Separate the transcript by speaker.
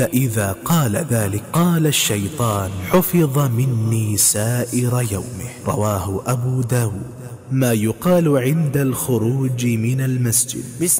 Speaker 1: فإذا قال ذلك قال الشيطان: حفظ مني سائر يومه. رواه أبو داود. ما يقال عند الخروج من المسجد.